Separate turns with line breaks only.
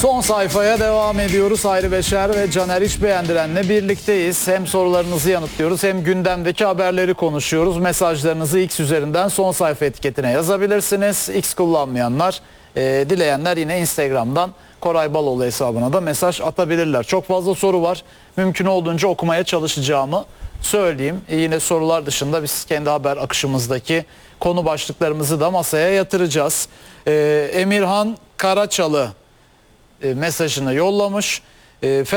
Son sayfaya devam ediyoruz. Hayri Beşer ve Caner İşbeğendiren'le birlikteyiz. Hem sorularınızı yanıtlıyoruz hem gündemdeki haberleri konuşuyoruz. Mesajlarınızı X üzerinden son sayfa etiketine yazabilirsiniz. X kullanmayanlar, dileyenler yine Instagram'dan Koray Baloğlu hesabına da mesaj atabilirler. Çok fazla soru var. Mümkün olduğunca okumaya çalışacağımı söyleyeyim. Yine sorular dışında biz kendi haber akışımızdaki konu başlıklarımızı da masaya yatıracağız. Emirhan Karaçalı mesajını yollamış.